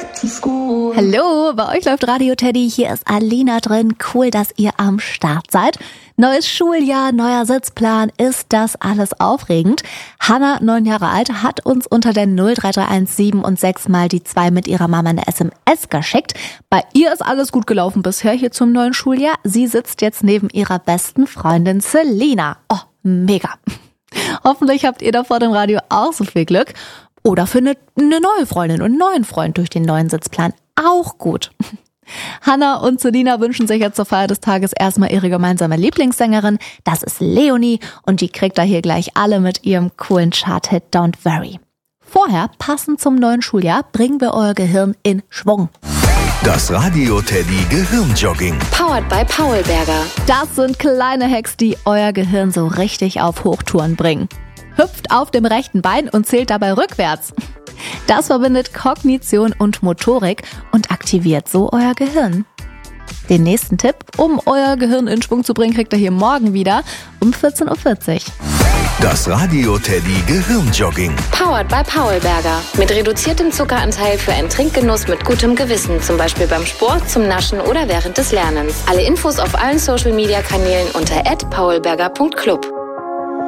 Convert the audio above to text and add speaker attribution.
Speaker 1: Hallo, bei euch läuft Radio Teddy, hier ist Alina drin. Cool, dass ihr am Start seid. Neues Schuljahr, neuer Sitzplan, ist das alles aufregend? Hanna, 9 Jahre alt, hat uns unter der 03317 und 6 mal die 2 mit ihrer Mama eine SMS geschickt. Bei ihr ist alles gut gelaufen bisher hier zum neuen Schuljahr. Sie sitzt jetzt neben ihrer besten Freundin Selina. Oh, mega. Hoffentlich habt ihr da vor dem Radio auch so viel Glück. Oder findet eine neue Freundin und einen neuen Freund durch den neuen Sitzplan auch gut. Hanna und Selina wünschen sich jetzt zur Feier des Tages erstmal ihre gemeinsame Lieblingssängerin. Das ist Leonie und die kriegt da hier gleich alle mit ihrem coolen Chart-Hit Don't Worry. Vorher, passend zum neuen Schuljahr, bringen wir euer Gehirn in Schwung.
Speaker 2: Das Radio Teddy Gehirnjogging.
Speaker 3: Powered by Paulberger.
Speaker 1: Das sind kleine Hacks, die euer Gehirn so richtig auf Hochtouren bringen. Hüpft auf dem rechten Bein und zählt dabei rückwärts. Das verbindet Kognition und Motorik und aktiviert so euer Gehirn. Den nächsten Tipp, um euer Gehirn in Schwung zu bringen, kriegt ihr hier morgen wieder um 14.40 Uhr.
Speaker 2: Das Radio Teddy Gehirnjogging.
Speaker 3: Powered by Paulberger. Mit reduziertem Zuckeranteil für einen Trinkgenuss mit gutem Gewissen. Zum Beispiel beim Sport, zum Naschen oder während des Lernens. Alle Infos auf allen Social-Media-Kanälen unter @paulberger.club.